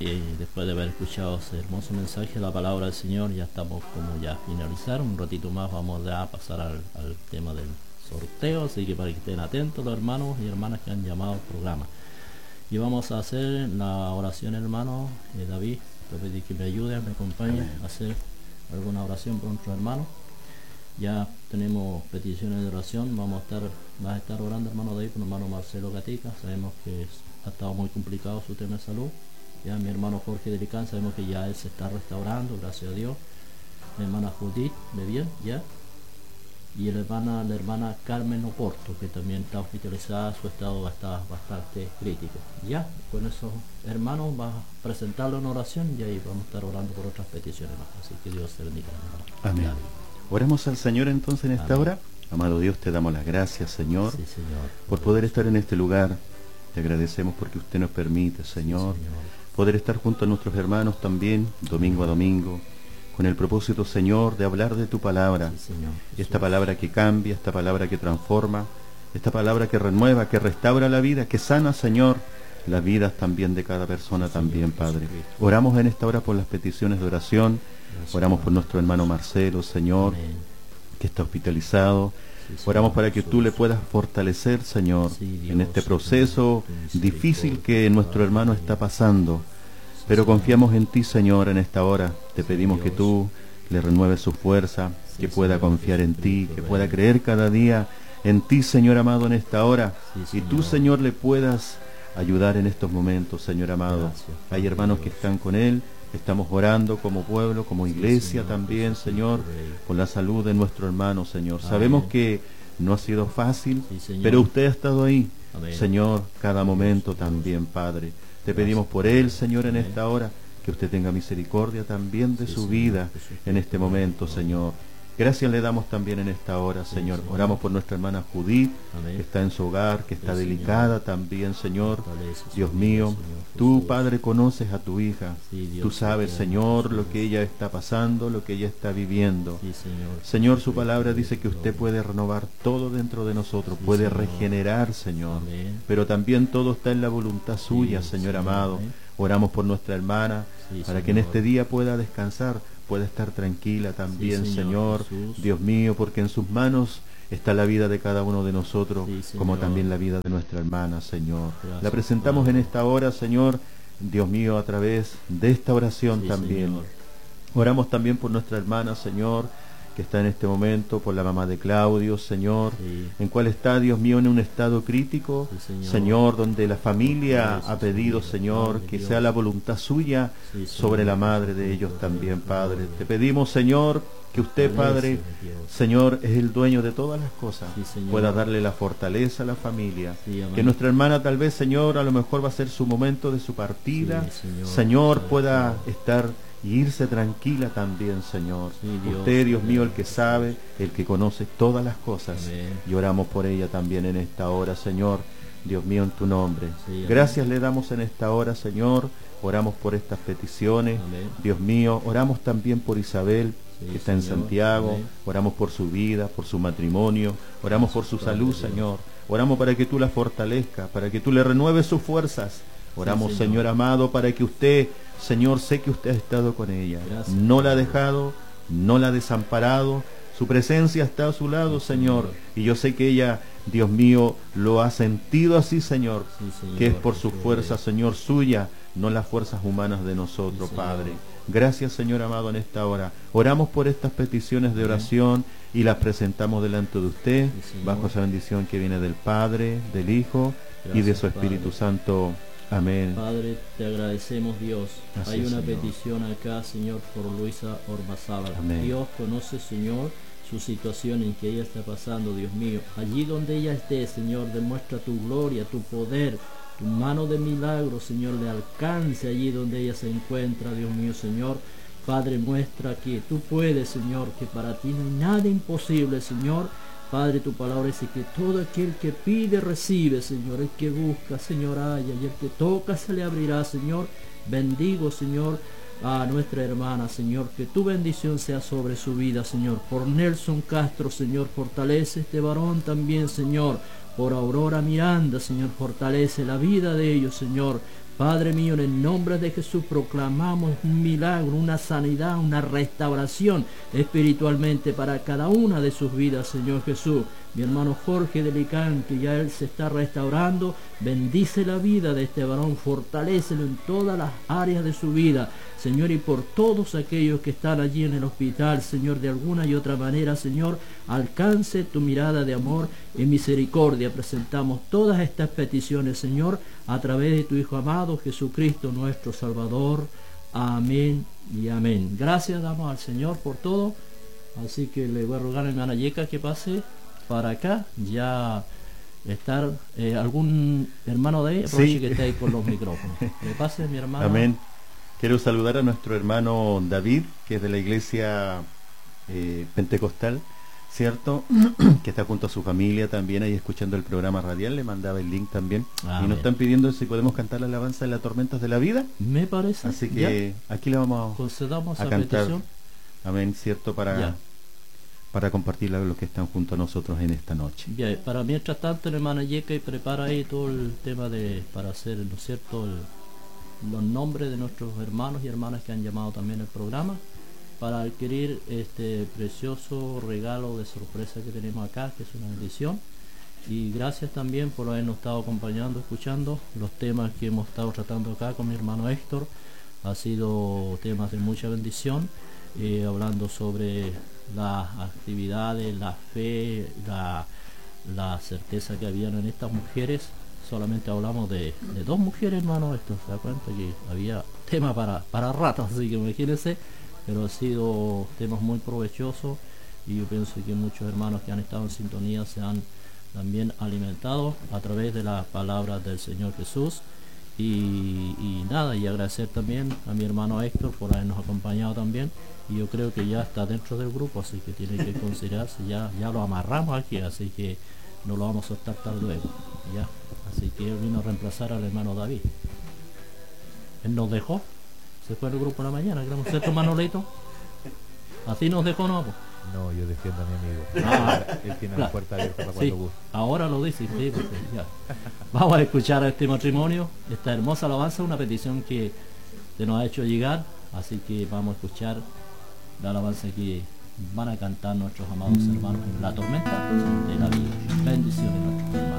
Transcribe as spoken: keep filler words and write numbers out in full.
Y después de haber escuchado ese hermoso mensaje, la palabra del Señor, ya estamos como ya a finalizar. Un ratito más vamos ya a pasar al, al tema del sorteo, así que para que estén atentos los hermanos y hermanas que han llamado al programa. Y vamos a hacer la oración, hermano. eh, David, te pedí que me ayude, me acompañe a hacer alguna oración por nuestros hermanos. Ya tenemos peticiones de oración, vamos a estar, vas a estar orando, hermano David, por hermano Marcelo Gatica. Sabemos que ha estado muy complicado su tema de salud. Ya mi hermano Jorge de Licán, sabemos que ya él se está restaurando, gracias a Dios. Mi hermana Judith de bien, ya. Y la hermana, la hermana Carmen Oporto, que también está hospitalizada, su estado está bastante crítico. Ya, con esos hermanos vas a presentarle una oración y ahí vamos a estar orando por otras peticiones más. Así que Dios te bendiga, hermano. Amén. Amén. Oremos al Señor entonces en esta Amén. Hora. Amado Dios, te damos las gracias, Señor, sí, Señor, por poder estar en este lugar. Te agradecemos porque usted nos permite, Señor, sí, Señor, poder estar junto a nuestros hermanos también, domingo a domingo, con el propósito, Señor, de hablar de tu palabra, sí, Señor, esta palabra que cambia, esta palabra que transforma, esta palabra que renueva, que restaura la vida, que sana, Señor, las vidas también de cada persona, sí, también, Señor, Padre. Oramos en esta hora por las peticiones de oración, gracias, oramos por nuestro hermano Marcelo, Señor, Amén, que está hospitalizado. Oramos para que tú le puedas fortalecer, Señor, en este proceso difícil que nuestro hermano está pasando. Pero confiamos en ti, Señor, en esta hora. Te pedimos que tú le renueves su fuerza, que pueda confiar en ti, que pueda creer cada día en ti, Señor amado, en esta hora. Y tú, Señor, le puedas ayudar en estos momentos, Señor amado. Hay hermanos que están con él. Estamos orando como pueblo, como iglesia, sí, Señor, también, Señor, por la salud de nuestro hermano, Señor. Amén. Sabemos que no ha sido fácil, sí, pero usted ha estado ahí, Amén, Señor, cada momento también, Padre. Te pedimos por él, Señor, en esta hora, que usted tenga misericordia también de su vida en este momento, Señor. Gracias le damos también en esta hora, Señor. Oramos por nuestra hermana Judith, que está en su hogar, que está delicada también, Señor. Dios mío, tú, Padre, conoces a tu hija. Tú sabes, Señor, lo que ella está pasando, lo que ella está viviendo. Señor, su palabra dice que usted puede renovar todo dentro de nosotros, puede regenerar, Señor. Pero también todo está en la voluntad suya, Señor amado. Oramos por nuestra hermana, para que en este día pueda descansar, puede estar tranquila también, sí, Señor, Señor Dios mío, porque en sus manos está la vida de cada uno de nosotros, sí, como también la vida de nuestra hermana, Señor. Gracias, la presentamos Padre, en esta hora, Señor, Dios mío, a través de esta oración, sí, también. Señor. Oramos también por nuestra hermana, Señor, que está en este momento, por la mamá de Claudio, Señor, sí, en cual está, Dios mío, en un estado crítico, sí, Señor. Señor, donde la familia sí, ha pedido, Señor, Señor que Dios. Sea la voluntad suya sí, sobre la madre de ellos también, Padre. Te pedimos, Señor, que usted, Padre, Señor, es el dueño de todas las cosas, sí, pueda darle la fortaleza a la familia, sí, que nuestra hermana tal vez, Señor, a lo mejor va a ser su momento de su partida, sí, Señor, Señor, pueda estar y irse tranquila también, Señor. Sí, Dios, usted, Dios mío, el que sabe, el que conoce todas las cosas. Amén. Y oramos por ella también en esta hora, Señor. Dios mío, en tu nombre. Sí, gracias le damos en esta hora, Señor. Oramos por estas peticiones. Amén. Dios mío, oramos también por Isabel, sí, que está Señor. En Santiago. Amén. Oramos por su vida, por su matrimonio. Oramos por su salud, Señor. Oramos para que tú la fortalezcas, para que tú le renueves sus fuerzas. Oramos, sí, Señor. Señor amado, para que usted, Señor, sé que usted ha estado con ella. Gracias, no la ha dejado, no la ha desamparado. Su presencia está a su lado, sí, Señor. Señor. Y yo sé que ella, Dios mío, lo ha sentido así, Señor. Sí, Señor, que es por su fuerza, Señor, suya, no las fuerzas humanas de nosotros, sí, Padre. Gracias, Señor amado, en esta hora. Oramos por estas peticiones de oración y las presentamos delante de usted, sí, bajo esa bendición que viene del Padre, del Hijo, gracias, y de su Espíritu Padre Santo. Amén. Padre, te agradecemos, Dios. Así, hay una Señor. Petición acá, Señor, por Luisa Ormazábal. Amén. Dios conoce, Señor, su situación en que ella está pasando, Dios mío. Allí donde ella esté, Señor, demuestra tu gloria, tu poder, tu mano de milagro, Señor, le alcance allí donde ella se encuentra, Dios mío, Señor. Padre, muestra que tú puedes, Señor, que para ti no hay nada imposible, Señor. Padre, tu palabra dice que todo aquel que pide, recibe, Señor. El que busca, Señor, halla. Y el que toca, se le abrirá, Señor. Bendigo, Señor, a nuestra hermana, Señor. Que tu bendición sea sobre su vida, Señor. Por Nelson Castro, Señor, fortalece este varón también, Señor. Por Aurora Miranda, Señor, fortalece la vida de ellos, Señor. Padre mío, en el nombre de Jesús proclamamos un milagro, una sanidad, una restauración espiritualmente para cada una de sus vidas, Señor Jesús. Mi hermano Jorge de Licán, que ya él se está restaurando, bendice la vida de este varón, fortalécelo en todas las áreas de su vida, Señor, y por todos aquellos que están allí en el hospital, Señor, de alguna y otra manera, Señor, alcance tu mirada de amor y misericordia. Presentamos todas estas peticiones, Señor, a través de tu Hijo amado, Jesucristo, nuestro Salvador. Amén y amén. Gracias damos al Señor por todo. Así que le voy a rogar a mi hermana Yeca que pase para acá. Ya estar eh, algún hermano de ella, sí, que está ahí con los micrófonos. Le pase, mi hermano. Amén. Quiero saludar a nuestro hermano David, que es de la iglesia eh, pentecostal, ¿cierto? Que está junto a su familia también ahí escuchando el programa radial. Le mandaba el link también. Amén. Y nos están pidiendo si podemos cantar la alabanza de las tormentas de la vida. Me parece. Así que ya, aquí le vamos concedamos a a cantar. Petición. Amén, ¿cierto? Para, para compartir a los que están junto a nosotros en esta noche. Bien, para mientras tanto, la hermana Yeca y prepara ahí todo el tema de para hacer, ¿no es cierto?, el, los nombres de nuestros hermanos y hermanas que han llamado también al programa, para adquirir este precioso regalo de sorpresa que tenemos acá, que es una bendición. Y gracias también por habernos estado acompañando, escuchando los temas que hemos estado tratando acá con mi hermano Héctor. Ha sido temas de mucha bendición, eh, hablando sobre las actividades, la fe, la, la certeza que habían en estas mujeres. Solamente hablamos de, de dos mujeres, hermano. Esto se da cuenta que había tema para, para ratos, así que imagínense, pero ha sido temas muy provechosos y yo pienso que muchos hermanos que han estado en sintonía se han también alimentado a través de las palabras del Señor Jesús. Y, y nada, y agradecer también a mi hermano Héctor por habernos acompañado también, y yo creo que ya está dentro del grupo, así que tiene que considerarse, ya, ya lo amarramos aquí, así que no lo vamos a soltar tan luego, ya. Así que él vino a reemplazar al hermano David. Él nos dejó, se fue al grupo en la mañana, ¿queremos cierto, Manolito? Así nos dejó, ¿no? Pues. No, yo defiendo a mi amigo. Ah, él tiene claro. la puerta abierta para Sí, cuando guste. ahora lo dice, sí, porque ya. Vamos a escuchar a este matrimonio, esta hermosa alabanza, una petición que se nos ha hecho llegar, así que vamos a escuchar la alabanza que van a cantar nuestros amados hermanos en la tormenta de la vida. Bendiciones a nuestros hermanos.